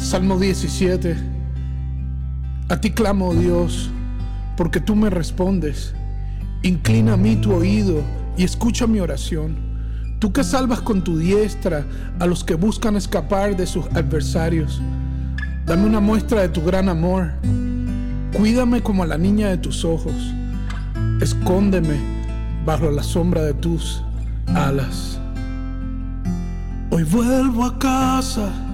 Salmo 17. A ti clamo, oh Dios, porque tú me respondes. Inclina a mí tu oído y escucha mi oración. Tú que salvas con tu diestra a los que buscan escapar de sus adversarios. Dame una muestra de tu gran amor. Cuídame como a la niña de tus ojos. Escóndeme bajo la sombra de tus alas. Hoy vuelvo a casa